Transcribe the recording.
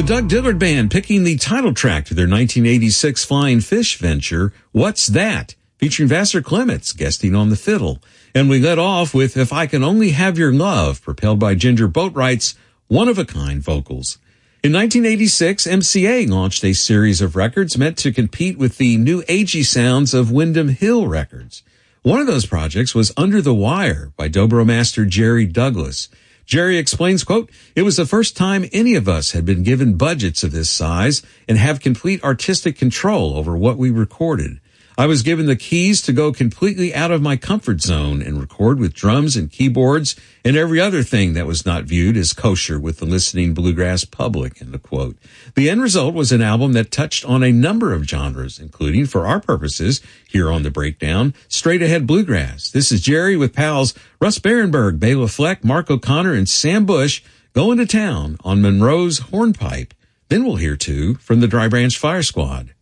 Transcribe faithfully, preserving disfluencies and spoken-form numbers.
The Doug Dillard Band picking the title track to their nineteen eighty-six Flying Fish venture, What's That?, featuring Vassar Clements guesting on the fiddle. And we led off with If I Can Only Have Your Love, propelled by Ginger Boatwright's one-of-a-kind vocals. In nineteen eighty-six, M C A launched a series of records meant to compete with the new agey sounds of Windham Hill Records. One of those projects was Under the Wire by dobro master Jerry Douglas. Jerry explains, quote, "It was the first time any of us had been given budgets of this size and have complete artistic control over what we recorded. I was given the keys to go completely out of my comfort zone and record with drums and keyboards and every other thing that was not viewed as kosher with the listening bluegrass public," end of quote. The end result was an album that touched on a number of genres, including, for our purposes, here on The Breakdown, straight-ahead bluegrass. This is Jerry with pals Russ Barenberg, Bela Fleck, Mark O'Connor, and Sam Bush going to town on Monroe's hornpipe. Then we'll hear, too, from the Dry Branch Fire Squad.